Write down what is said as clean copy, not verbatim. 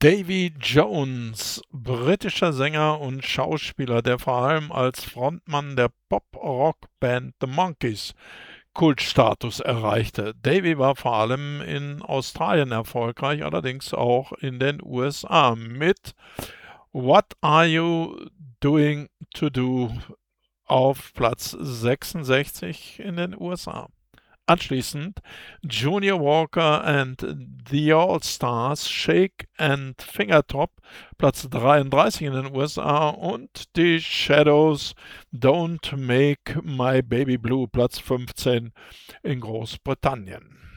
Davy Jones, britischer Sänger und Schauspieler, der vor allem als Frontmann der Pop-Rock-Band The Monkees Kultstatus erreichte. Davy war vor allem in Australien erfolgreich, allerdings auch in den USA mit What Are You Doing to Do auf Platz 66 in den USA. Anschließend Junior Walker and the All-Stars, Shake and Fingertop, Platz 33 in den USA und die Shadows, Don't Make My Baby Blue, Platz 15 in Großbritannien.